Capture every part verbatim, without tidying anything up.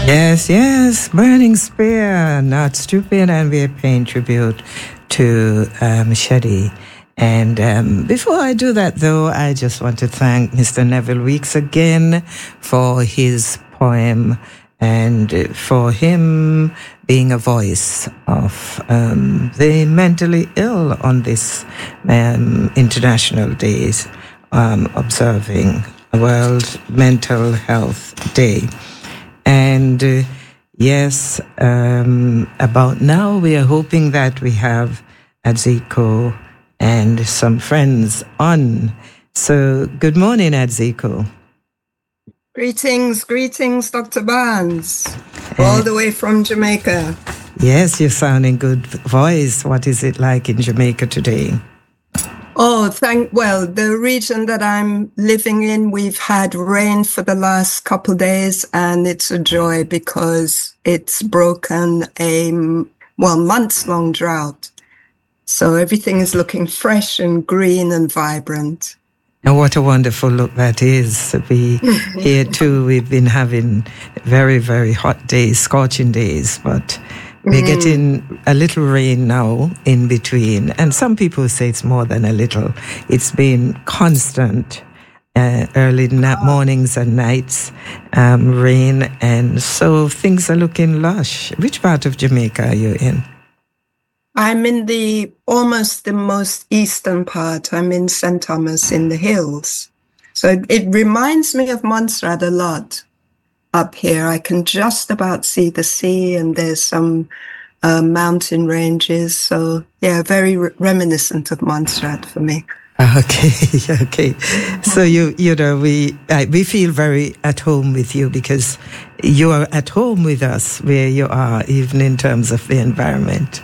Yes, yes, Burning Spear, Not Stupid, and we're paying tribute to um, Shadi. And um, before I do that, though, I just want to thank Mister Neville Weeks again for his poem and for him being a voice of um, the mentally ill on this um, International Days, um, observing World Mental Health Day. And uh, yes, um, about now, we are hoping that we have Adziko and some friends on. So good morning, Adziko. Greetings, greetings, Doctor Barnes, all the way from Jamaica. Yes, you're sounding good voice. What is it like in Jamaica today? Oh, thank, well, the region that I'm living in, we've had rain for the last couple of days, and it's a joy because it's broken a, well, months-long drought. So everything is looking fresh and green and vibrant. And what a wonderful look that is. We here too, we've been having very, very hot days, scorching days, but we're mm. getting a little rain now in between. And some people say it's more than a little. It's been constant, uh, early na- mornings and nights, um, rain. And so things are looking lush. Which part of Jamaica are you in? I'm in the almost the most eastern part. I'm in Saint Thomas in the hills. So it, it reminds me of Montserrat a lot up here. I can just about see the sea, and there's some uh, mountain ranges. So yeah, very re- reminiscent of Montserrat for me. Okay, okay. So you you know we uh, we feel very at home with you because you are at home with us where you are, even in terms of the environment.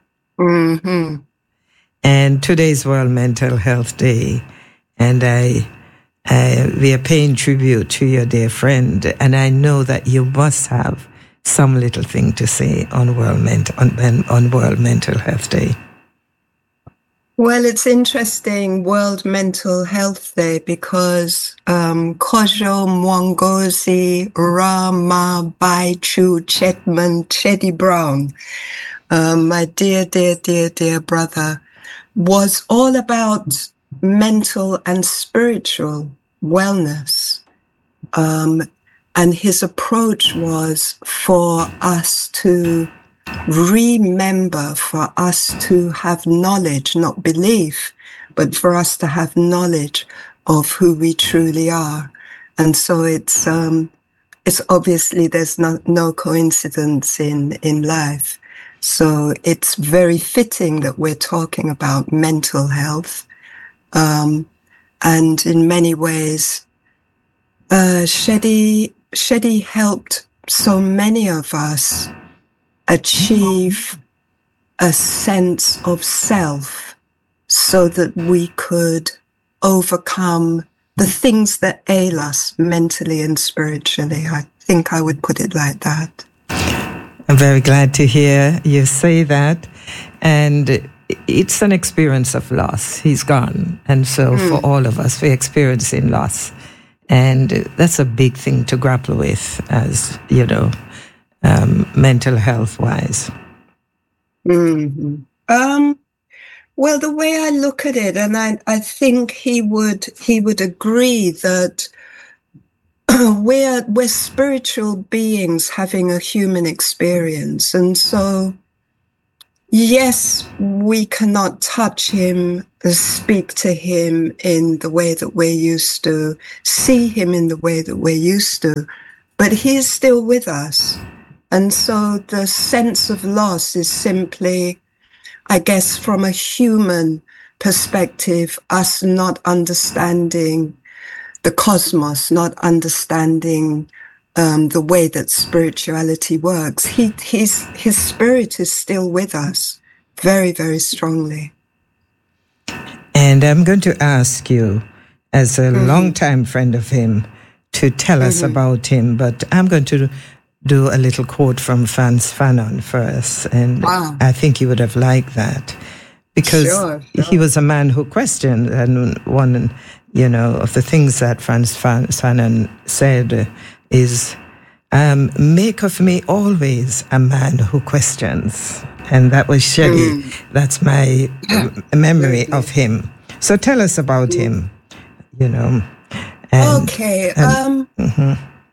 Mm-hmm. And today's World Mental Health Day, and I, I, we are paying tribute to your dear friend, and I know that you must have some little thing to say on World Ment- on, on World Mental Health Day. Well, it's interesting, World Mental Health Day, because um, Kojo Mwangozi Rama Baichu Chetman Chetty Brown, Um, my dear, dear, dear, dear brother, was all about mental and spiritual wellness. Um, and his approach was for us to remember, for us to have knowledge, not belief, but for us to have knowledge of who we truly are. And so it's, um, it's obviously there's no, no coincidence in, in life. So it's very fitting that we're talking about mental health. Um, and in many ways, uh, Shadi, Shadi helped so many of us achieve a sense of self so that we could overcome the things that ail us mentally and spiritually. I think I would put it like that. I'm very glad to hear you say that. And it's an experience of loss. He's gone. And so mm. for all of us, we're experiencing loss. And that's a big thing to grapple with as, you know, um, mental health wise. Mm-hmm. Um, well, the way I look at it, and I, I think he would, he would agree that We're, we're spiritual beings having a human experience. And so, yes, we cannot touch him, speak to him in the way that we're used to, see him in the way that we're used to, but he is still with us. And so the sense of loss is simply, I guess, from a human perspective, us not understanding the cosmos, not understanding um, the way that spirituality works. He, he's, his spirit is still with us very, very strongly. And I'm going to ask you, as a mm-hmm. longtime friend of him, to tell us mm-hmm. about him, but I'm going to do a little quote from Frantz Fanon first, and wow. I think you would have liked that. Because sure, sure. he was a man who questioned, and one, you know, of the things that Frantz Fanon said is, um, make of me always a man who questions. And that was Shelley. Mm. That's my um, memory of him. So tell us about mm. him, you know. And, okay. Um, mm-hmm.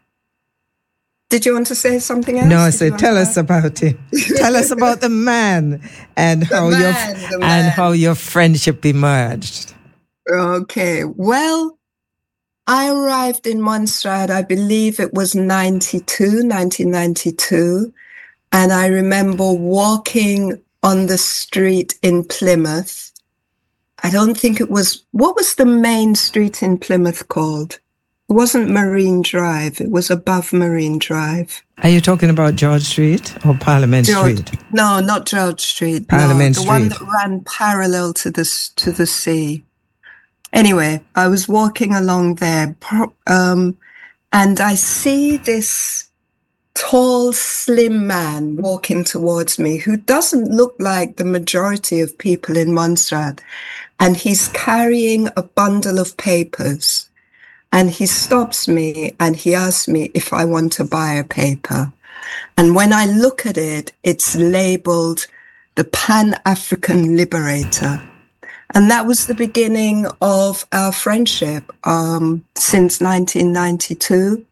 Did you want to say something else? No, I said, tell us about him. Tell us about the man and how man, your and how your friendship emerged. Okay. Well, I arrived in Montserrat, I believe it was ninety-two, nineteen ninety-two. And I remember walking on the street in Plymouth. I don't think it was, what was the main street in Plymouth called? It wasn't Marine Drive. It was above Marine Drive. Are you talking about George Street or Parliament George, Street? No, not George Street. Parliament no, the Street. one that ran parallel to the, to the sea. Anyway, I was walking along there, um, and I see this tall, slim man walking towards me who doesn't look like the majority of people in Montserrat. And he's carrying a bundle of papers. And he stops me and he asks me if I want to buy a paper. And when I look at it, it's labeled the Pan-African Liberator. And that was the beginning of our friendship um, since nineteen ninety-two.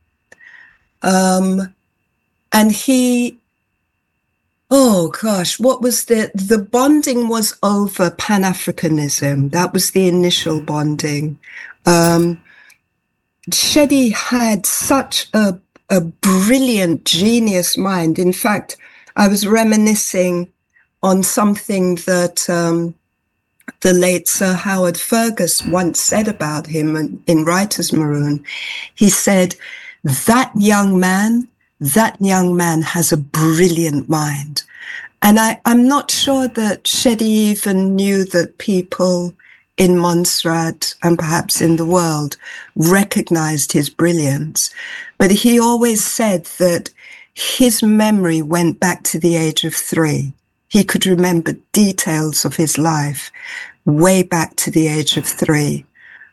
Um, and he, oh gosh, what was the, the bonding was over Pan-Africanism. That was the initial bonding. Um, Shedi had such a, a brilliant, genius mind. In fact, I was reminiscing on something that um, the late Sir Howard Fergus once said about him in, in Writer's Maroon. He said, that young man, that young man has a brilliant mind. And I, I'm not sure that Shedi even knew that people in Montserrat and perhaps in the world recognized his brilliance. But he always said that his memory went back to the age of three. He could remember details of his life way back to the age of three.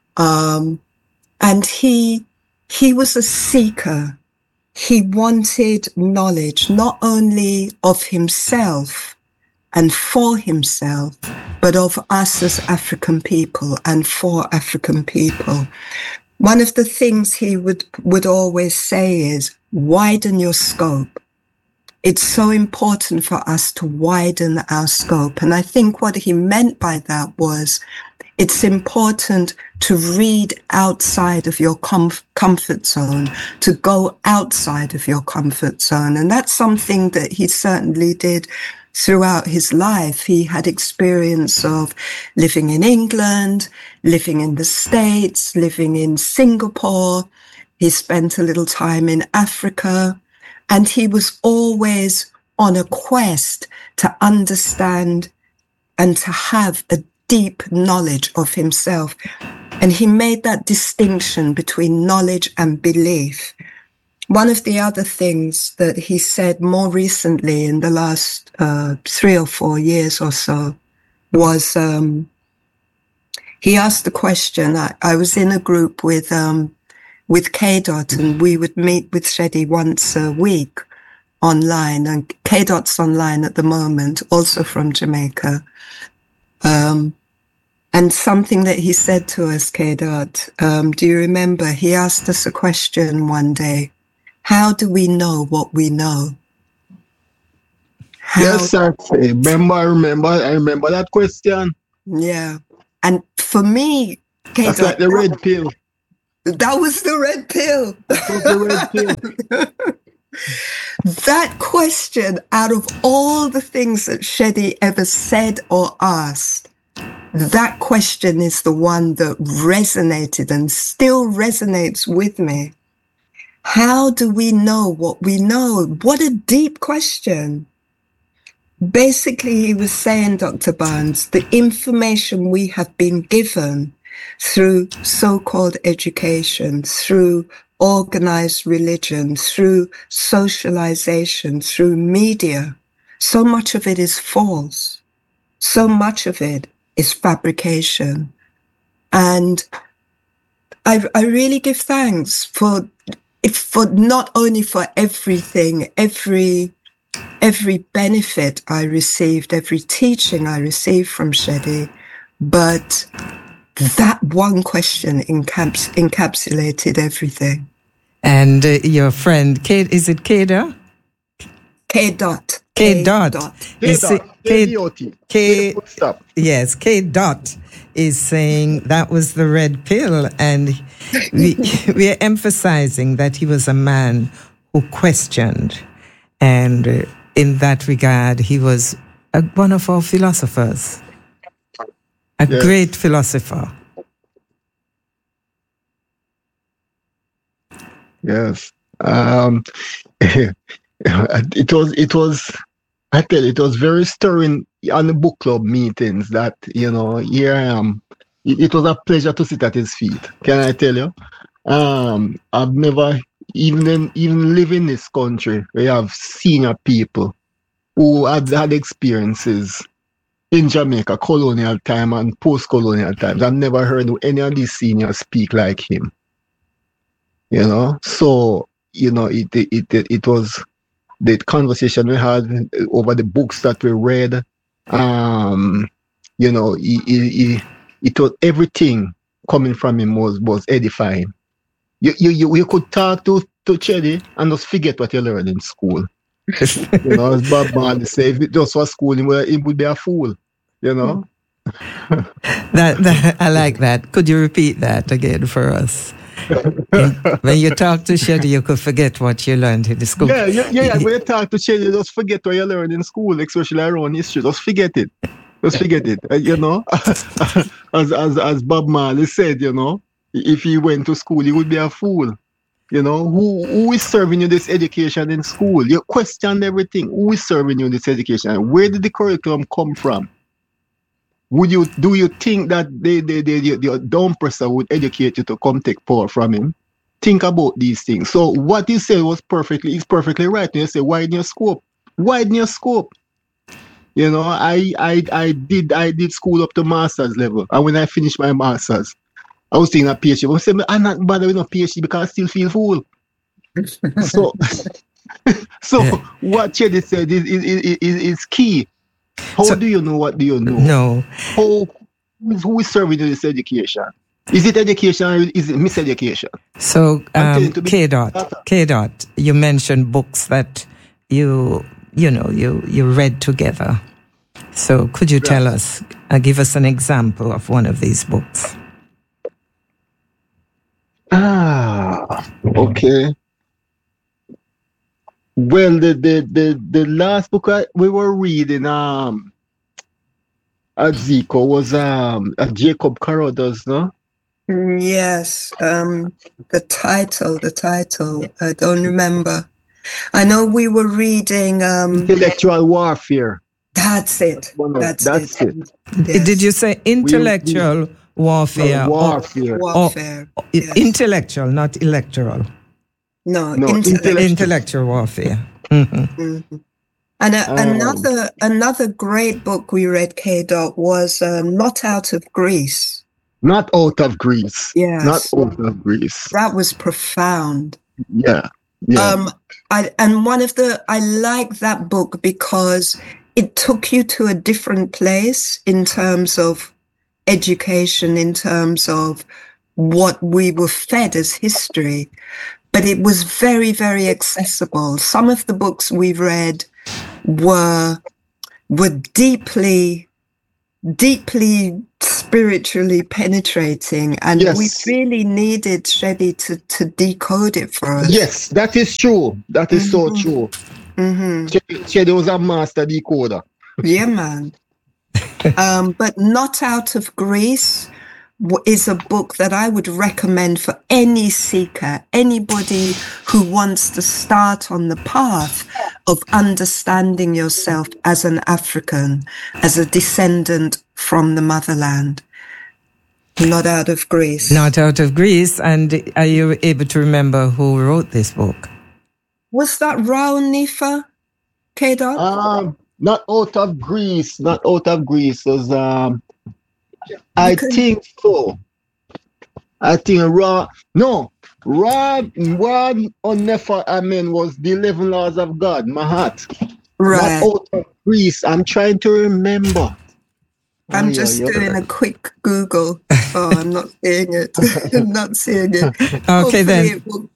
Um, and he, he was a seeker. He wanted knowledge, not only of himself and for himself, but of us as African people and for African people. One of the things he would, would always say is, widen your scope. It's so important for us to widen our scope. And I think what he meant by that was, it's important to read outside of your comf- comfort zone, to go outside of your comfort zone. And that's something that he certainly did throughout his life. He had experience of living in England, living in the States, living in Singapore. He spent a little time in Africa, and he was always on a quest to understand and to have a deep knowledge of himself. And he made that distinction between knowledge and belief. One of the other things that he said more recently in the last uh, three or four years or so was um, he asked the question. I, I was in a group with um, with K DOT, and we would meet with Shedi once a week online. And K DOT's online at the moment, also from Jamaica. Um, and something that he said to us, K DOT, um, do you remember? He asked us a question one day. How do we know what we know? How yes, sir. Remember, I remember, I remember that question. Yeah. And for me, Kate, that's like the red pill. That was the red pill. That was the red pill. That question, out of all the things that Shedi ever said or asked, that question is the one that resonated and still resonates with me. How do we know what we know? What a deep question. Basically, he was saying, Doctor Barnes, the information we have been given through so-called education, through organized religion, through socialization, through media, so much of it is false. So much of it is fabrication. And I, I really give thanks for if for not only for everything, every every benefit I received, every teaching I received from Shedi, but that one question encaps- encapsulated everything. And uh, your friend, Kate, is it Kada? K dot. K dot. K dot. K D O T. K, Stop. yes, K dot is saying that was the red pill. And we, we are emphasizing that he was a man who questioned. And uh, in that regard, he was a, one of our philosophers, a Yes. great philosopher. Yes. Um, it was, it was, I tell you, it was very stirring on the book club meetings that, you know, here I am. It, it was a pleasure to sit at his feet. Can I tell you? Um, I've never, even in, even live in this country, we have senior people who had had experiences in Jamaica, colonial time and post-colonial times. I've never heard any of these seniors speak like him. You know, so you know it it it, it was the conversation we had over the books that we read. Um, you know, he, he, he, it was everything coming from him was was edifying. You you you, you could talk to to Chedi and just forget what you learned in school. You know, as Bob Marley said, if it just was school, he would, he would be a fool. You know. That, that I like that. Could you repeat that again for us? In, when you talk to Shedi, you could forget what you learned in the school. Yeah, yeah, yeah. yeah. When you talk to Shedi, just forget what you learned in school, especially around history. Just forget it. Just forget it. Uh, you know, as as as Bob Marley said, you know, if he went to school, he would be a fool. You know, who who is serving you this education in school? You questioned everything. Who is serving you this education? Where did the curriculum come from? Would you do you think that the the the, the, the down presser would educate you to come take power from him? Think about these things. So what you said was perfectly is perfectly right. You say widen your scope, widen your scope. You know, I I I did I did school up to master's level, and when I finished my master's, I was thinking a PhD. I said I'm not bothered with no PhD because I still feel full. so so Yeah. what Chedi said is is, is, is, is key. How So- do you know what do you know? No. How, who is- who is serving you this education? Is it education or is it miseducation? So, I'm telling um, you to be- K dot, K dot, you mentioned books that you, you know, you, you read together. So could you tell us, uh, give us an example of one of these books? Ah, okay. Well, the the the, the last book I, we were reading um at Zico was um a Jacob Carruthers, no? Yes, um, the title, the title, I don't remember. I know we were reading, um, Intellectual warfare. that's it, One of- that's, that's it. it. Yes. Did you say intellectual warfare? or- warfare. Warfare, or- yes. Intellectual, not electoral. No, No, intellect. intellect- Intellectual warfare. Mhm. Mhm. And a, Um, another another great book we read, K. Dot, was um, Not Out of Greece. Not out of Greece. Yes. Not out of Greece. That was profound. Yeah. Yeah. Um, I, and one of the, I like that book because it took you to a different place in terms of education, in terms of what we were fed as history, but it was very, very accessible. Some of the books we read were, were deeply, deeply spiritually penetrating, and Yes. we really needed Shedi to, to decode it for us. Yes, that is true. That is so Mhm. true. Mm-hmm. Chedi Chedi was a master decoder. Yeah, man. um, but Not Out of Greece w- is a book that I would recommend for any seeker, anybody who wants to start on the path of understanding yourself as an African, as a descendant from the motherland. Not Out of Greece. Not out of Greece. And are you able to remember who wrote this book? Was that Raul Nifa, K. Dot? Um, not out of Greece. Not out of Greece. Was um, I can- think so. I think raw. No, Rod, one on Nefer, I mean, was the eleven laws of God, Mahat. Right. Not out of Greece. I'm trying to remember. I'm Oh, just yeah, doing yeah. a quick Google. Oh, I'm not seeing it. I'm not seeing it. Okay, Hopefully then. it will-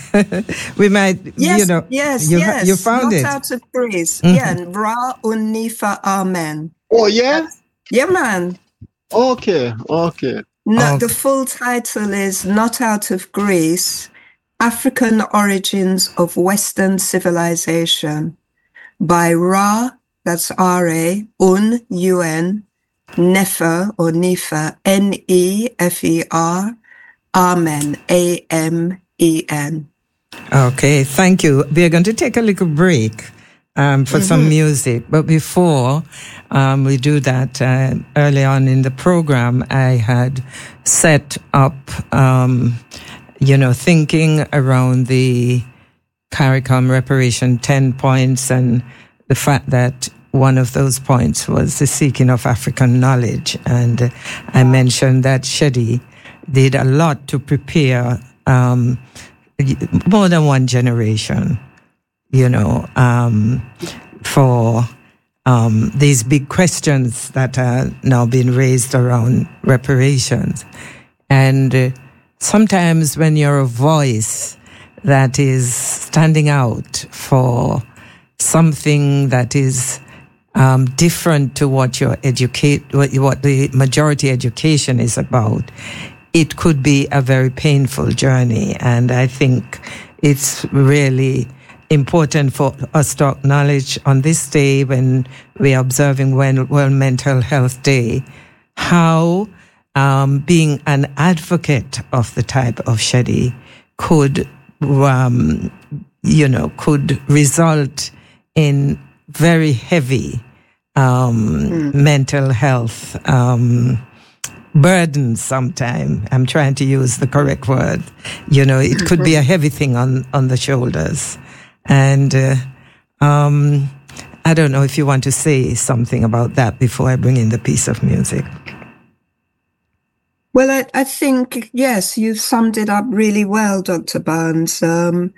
We might, Yes, you know. yes, you, yes. You found not it. out of Greece. Mhm. Yeah, and Ra Unifa Amen. Oh, yeah? Yeah, man. Okay, okay. No, Okay. the full title is Not Out of Greece, African Origins of Western Civilization by Ra, that's R A, Un, U N, Nefer or Nefer, N E F E R, Amen, A M E N. Okay, thank you. We are going to take a little break um, for mm-hmm. some music. But before um, we do that, uh, early on in the program, I had set up, um, you know, thinking around the CARICOM reparation ten points and the fact that one of those points was the seeking of African knowledge. And uh, I mentioned that Shedi did a lot to prepare um, more than one generation, you know, um, for um, these big questions that are now being raised around reparations. And uh, sometimes when you're a voice that is standing out for something that is um, different to what your educate, what, what the majority education is about, it could be a very painful journey. And I think it's really important for us to acknowledge on this day when we're observing World Mental Health Day, how um, being an advocate of the type of Shedi could, um, you know, could result in very heavy um, mm. mental health um burden sometime. I'm trying to use the correct word. You know, it could be a heavy thing on, on the shoulders. And uh, um, I don't know if you want to say something about that before I bring in the piece of music. Well, I, I think, yes, you've summed it up really well, Doctor Barnes. Um,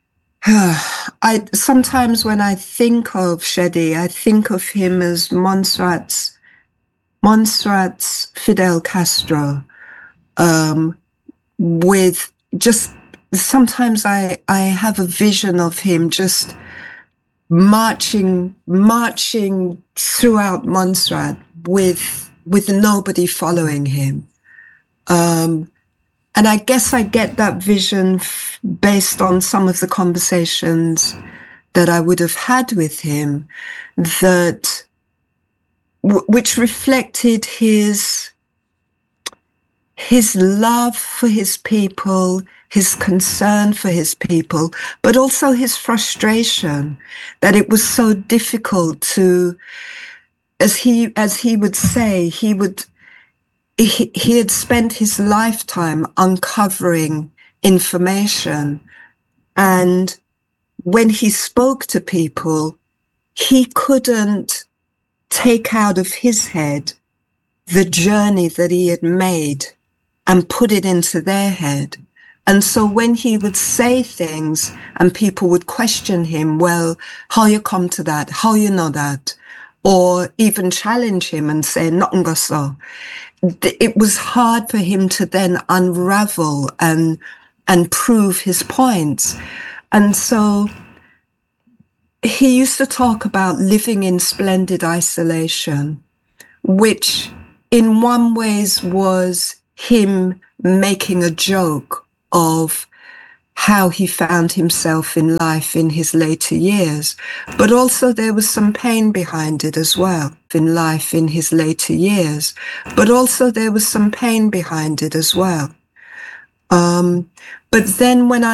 I sometimes when I think of Shedi, I think of him as Montserrat's Montserrat's Fidel Castro, um, with just, sometimes I, I have a vision of him just marching, marching throughout Montserrat with, with nobody following him. Um, and I guess I get that vision f- based on some of the conversations that I would have had with him, that which reflected his his love for his people, his concern for his people, but also his frustration that it was so difficult to, as he as he would say, he would he, he had spent his lifetime uncovering information, and when he spoke to people, he couldn't take out of his head the journey that he had made and put it into their head. And so when he would say things and people would question him, well, how you come to that? How you know that? Or even challenge him and say, nothing go so. It was hard for him to then unravel and, and prove his points. And so he used to talk about living in splendid isolation, which in one ways was him making a joke of how he found himself in life in his later years. But also there was some pain behind it as well, in life in his later years. But also there was some pain behind it as well. Um, but then when I